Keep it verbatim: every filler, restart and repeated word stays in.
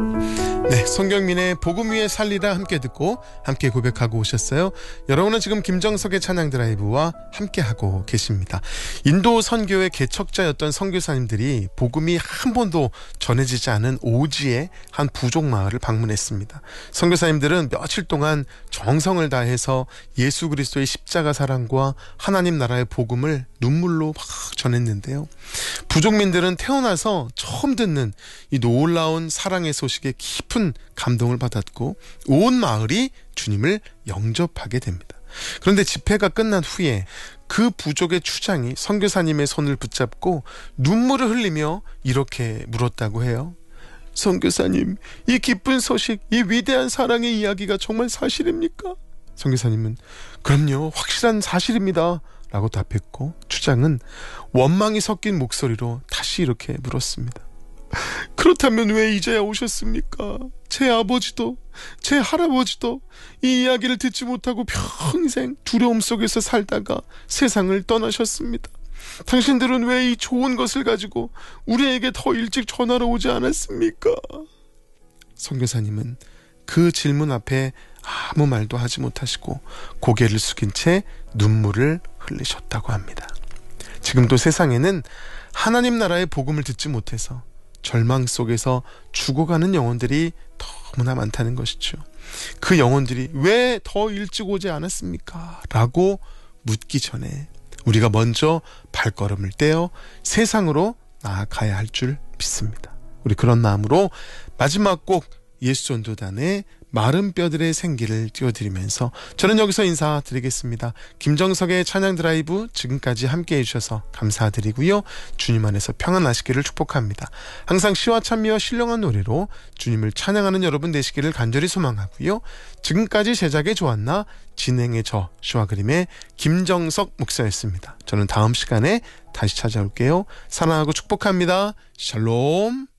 네, 손경민의 복음 위에 살리라 함께 듣고 함께 고백하고 오셨어요. 여러분은 지금 김정석의 찬양 드라이브와 함께하고 계십니다. 인도 선교의 개척자였던 선교사님들이 복음이 한 번도 전해지지 않은 오지의 한 부족 마을을 방문했습니다. 선교사님들은 며칠 동안 정성을 다해서 예수 그리스도의 십자가 사랑과 하나님 나라의 복음을 눈물로 막 전했는데요. 부족민들은 태어나서 처음 듣는 이 놀라운 사랑의 소식에 깊은 감동을 받았고 온 마을이 주님을 영접하게 됩니다. 그런데 집회가 끝난 후에 그 부족의 추장이 선교사님의 손을 붙잡고 눈물을 흘리며 이렇게 물었다고 해요. 선교사님, 이 기쁜 소식, 이 위대한 사랑의 이야기가 정말 사실입니까? 선교사님은 그럼요, 확실한 사실입니다 라고 답했고, 추장은 원망이 섞인 목소리로 다시 이렇게 물었습니다. 그렇다면 왜 이제야 오셨습니까? 제 아버지도 제 할아버지도 이 이야기를 듣지 못하고 평생 두려움 속에서 살다가 세상을 떠나셨습니다. 당신들은 왜 이 좋은 것을 가지고 우리에게 더 일찍 전하러 오지 않았습니까? 선교사님은 그 질문 앞에 아무 말도 하지 못하시고 고개를 숙인 채 눈물을 흘리셨다고 합니다. 지금도 세상에는 하나님 나라의 복음을 듣지 못해서 절망 속에서 죽어가는 영혼들이 너무나 많다는 것이죠. 그 영혼들이 왜 더 일찍 오지 않았습니까? 라고 묻기 전에 우리가 먼저 발걸음을 떼어 세상으로 나아가야 할 줄 믿습니다. 우리 그런 마음으로 마지막 곡 예수 전도단의 마른 뼈들의 생기를 띄워드리면서 저는 여기서 인사드리겠습니다. 김정석의 찬양 드라이브 지금까지 함께해 주셔서 감사드리고요. 주님 안에서 평안하시기를 축복합니다. 항상 시와 찬미와 신령한 노래로 주님을 찬양하는 여러분 되시기를 간절히 소망하고요. 지금까지 제작의 조한나, 진행의 저 시와 그림의 김정석 목사였습니다. 저는 다음 시간에 다시 찾아올게요. 사랑하고 축복합니다. 샬롬.